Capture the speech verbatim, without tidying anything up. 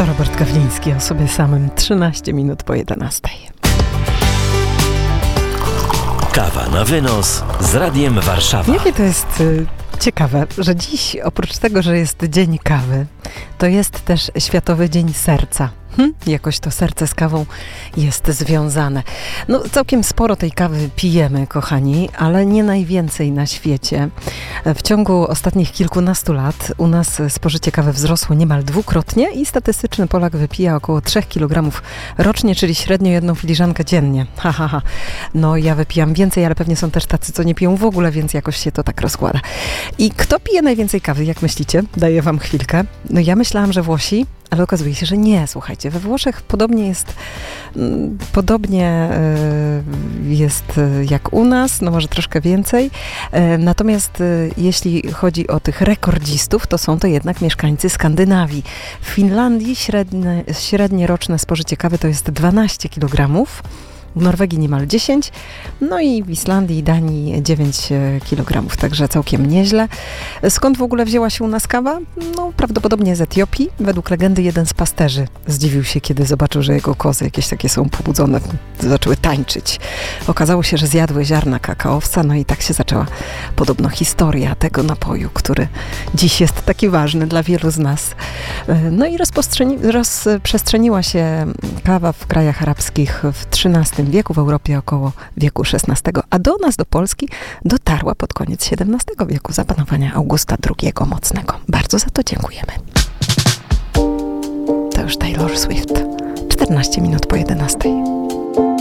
To Robert Gawliński o sobie samym. trzynaście minut po jedenastej. Kawa na wynos z Radiem Warszawa. Jakie to jest y, ciekawe, że dziś oprócz tego, że jest Dzień Kawy, to jest też Światowy Dzień Serca. Hm? Jakoś to serce z kawą jest związane. No całkiem sporo tej kawy pijemy, kochani, ale nie najwięcej na świecie. W ciągu ostatnich kilkunastu lat u nas spożycie kawy wzrosło niemal dwukrotnie i statystyczny Polak wypija około trzech kilogramów rocznie, czyli średnio jedną filiżankę dziennie. Ha, ha, ha. No ja wypijam więcej, ale pewnie są też tacy, co nie piją w ogóle, więc jakoś się to tak rozkłada. I kto pije najwięcej kawy, jak myślicie? Daję wam chwilkę. No ja myślałam, że Włosi, ale okazuje się, że nie. Słuchajcie, we Włoszech podobnie jest, mm, podobnie y, jest y, jak u nas, no może troszkę więcej. Y, natomiast y, jeśli chodzi o tych rekordzistów, to są to jednak mieszkańcy Skandynawii. W Finlandii średnie, średnie roczne spożycie kawy to jest dwanaście kilogramów. W Norwegii niemal dziesięć, no i w Islandii i Danii dziewięć kilogramów, także całkiem nieźle. Skąd w ogóle wzięła się u nas kawa? No prawdopodobnie z Etiopii. Według legendy jeden z pasterzy zdziwił się, kiedy zobaczył, że jego kozy jakieś takie są pobudzone, zaczęły tańczyć. Okazało się, że zjadły ziarna kakaowca, no i tak się zaczęła podobno historia tego napoju, który dziś jest taki ważny dla wielu z nas. No i rozprzestrzeniła się kawa w krajach arabskich w trzynastym wieku, w Europie około wieku szesnastego, a do nas, do Polski, dotarła pod koniec siedemnastego wieku za panowania Augusta drugiego Mocnego. Bardzo za to dziękujemy. To już Taylor Swift. czternaście minut po jedenastej.